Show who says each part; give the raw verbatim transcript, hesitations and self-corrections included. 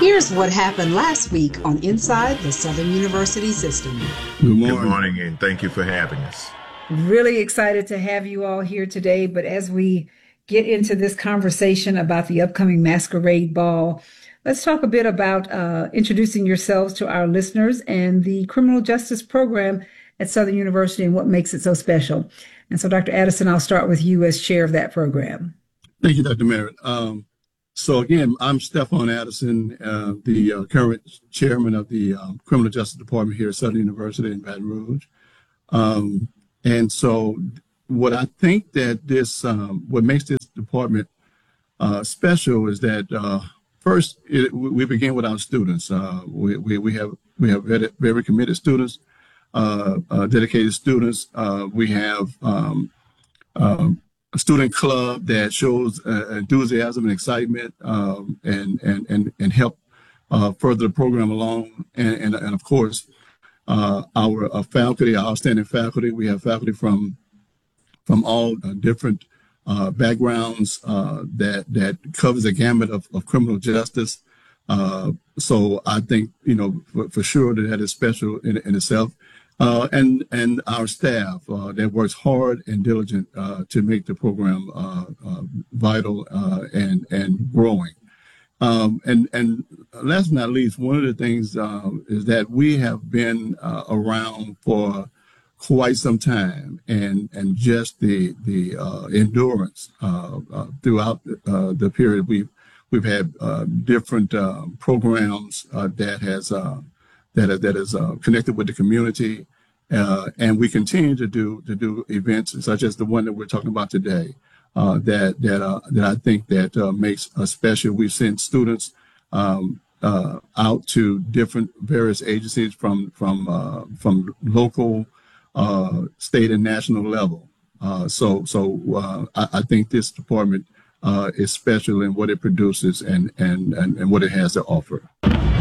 Speaker 1: Here's what happened last week on Inside the Southern University System.
Speaker 2: Good morning.
Speaker 3: Good morning, and thank you for having us.
Speaker 4: Really excited to have you all here today. But as we get into this conversation about the upcoming Masquerade Ball, let's talk a bit about uh, introducing yourselves to our listeners and the criminal justice program at Southern University and what makes it so special. And so, Doctor Addison, I'll start with you as chair of that program.
Speaker 2: Thank you, Doctor Merritt. Um, so again, I'm Stephon Addison, uh, the uh, current chairman of the um, Criminal Justice Department here at Southern University in Baton Rouge. Um, and so what I think that this, um, what makes this department uh, special is that uh, first, it, we begin with our students. Uh, we, we, we have we have very, very committed students, uh, uh, dedicated students. Uh, we have um, um, a student club that shows uh, enthusiasm and excitement um, and, and, and, and help uh, further the program along. And, and, and of course, uh, our uh, faculty, our outstanding faculty, we have faculty from from all uh, different uh, backgrounds uh, that, that covers the gamut of, of criminal justice. Uh, so I think, you know, for, for sure that that is special in, in itself. Uh, and and our staff uh, that works hard and diligent uh, to make the program uh, uh, vital uh, and and growing. Um, and and last but not least, one of the things uh, is that we have been uh, around for quite some time, and and just the the uh, endurance uh, uh, throughout uh, the period we've we've had uh, different uh, programs uh, that has. Uh, that that is uh, connected with the community, uh, and we continue to do to do events such as the one that we're talking about today. Uh, that that uh, that I think that uh, makes us special. We've sent students um, uh, out to different various agencies from from uh, from local, uh, state, and national level. Uh, so so uh, I, I think this department uh, is special in what it produces and and and, and what it has to offer.